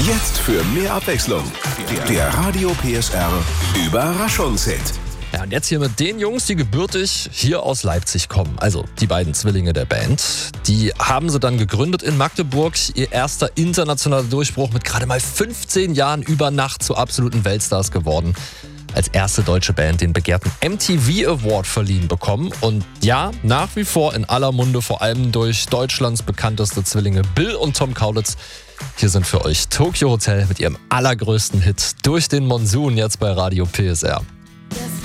Jetzt für mehr Abwechslung. Der Radio PSR Überraschungshit. Ja, und jetzt hier mit den Jungs, die gebürtig hier aus Leipzig kommen. Also die beiden Zwillinge der Band. Die haben sie dann gegründet in Magdeburg. Ihr erster internationaler Durchbruch mit gerade mal 15 Jahren über Nacht zu absoluten Weltstars geworden. Als erste deutsche Band den begehrten MTV Award verliehen bekommen. Und ja, nach wie vor in aller Munde, vor allem durch Deutschlands bekannteste Zwillinge Bill und Tom Kaulitz. Hier sind für euch Tokyo Hotel mit ihrem allergrößten Hit Durch den Monsun jetzt bei Radio PSR.